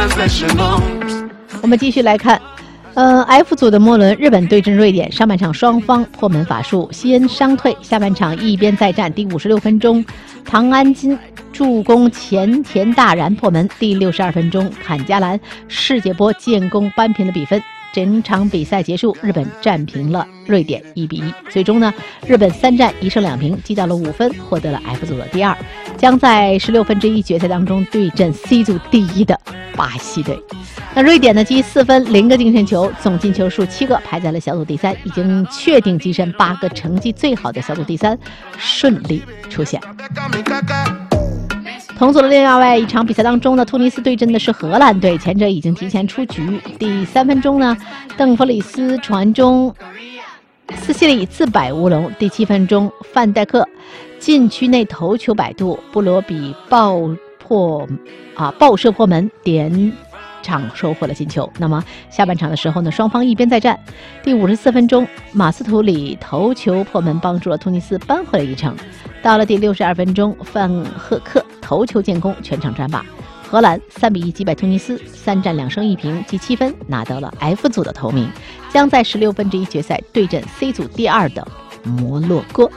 我们继续来看F 组的末轮，日本对阵瑞典，上半场双方破门法术，西恩伤退，下半场一边再战。第56分钟，唐安金助攻前田大然破门。第62分钟，坎加兰世界波建功扳平了比分。整场比赛结束，日本战平了瑞典1-1。最终呢，日本3战1胜2平，积到了5分，获得了 F 组的第2，将在16分之一决赛当中对阵 C 组第1的巴西队。那瑞典呢，积4分0个净胜球，总进球数7个，排在了小组第3，已经确定跻身8个成绩最好的小组第3，顺利出线。同组的另外一场比赛当中呢，突尼斯对阵的是荷兰队，前者已经提前出局。第3分钟呢，邓弗里斯传中，斯西里自摆乌龙。第7分钟，范戴克禁区内头球摆渡，布罗比爆射破门，点场收获了进球。那么下半场的时候呢，双方一边再战。第54分钟，马斯图里头球破门，帮助了突尼斯扳回了一城。到了第62分钟，范赫克头球建功，全场战罢。荷兰3-1击败突尼斯，3战2胜1平，积7分，拿到了 F 组的头名，将在16分之一决赛对阵 C 组第2的摩洛哥。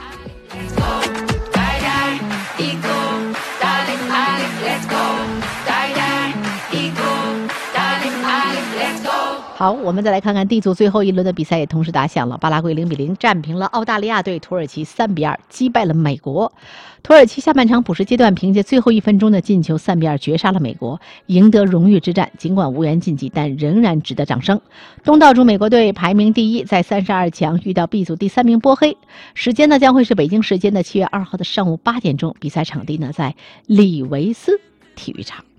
好，我们再来看看 D 组最后一轮的比赛也同时打响了。巴拉圭0-0战平了澳大利亚队，土耳其3-2击败了美国。土耳其下半场补时阶段凭借最后1分钟的进球3-2绝杀了美国，赢得荣誉之战。尽管无缘晋级，但仍然值得掌声。东道主美国队排名第1，在32强遇到 B 组第3名波黑。时间呢将会是北京时间的7月2号的上午8点钟，比赛场地呢在里维斯体育场。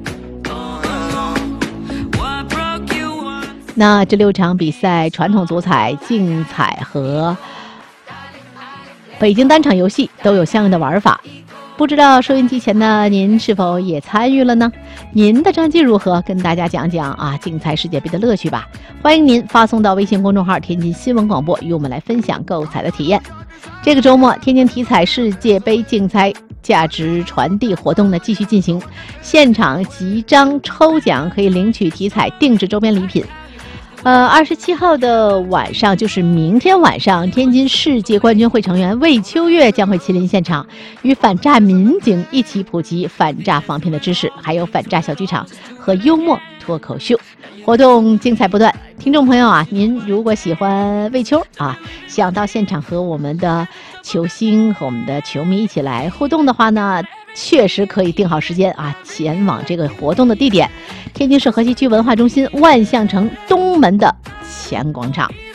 那这6场比赛，传统足彩、竞彩和北京单场游戏都有相应的玩法。不知道收音机前的您是否也参与了呢？您的战绩如何？跟大家讲讲竞彩世界杯的乐趣吧。欢迎您发送到微信公众号天津新闻广播，与我们来分享购彩的体验。这个周末，天津体彩世界杯竞猜价值传递活动呢继续进行，现场集章抽奖，可以领取体彩定制周边礼品。27号的晚上，就是明天晚上，天津世界冠军会成员魏秋月将会亲临现场，与反诈民警一起普及反诈防骗的知识，还有反诈小剧场和幽默脱口秀活动精彩不断。听众朋友您如果喜欢魏秋想到现场和我们的球星和我们的球迷一起来互动的话呢，确实可以定好时间前往这个活动的地点，天津市河西区文化中心万象城东门的前广场。